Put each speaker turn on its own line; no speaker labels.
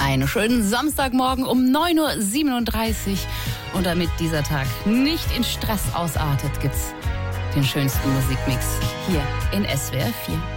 Einen schönen Samstagmorgen um 9.37 Uhr. Und damit dieser Tag nicht in Stress ausartet, gibt's den schönsten Musikmix hier in SWR 4.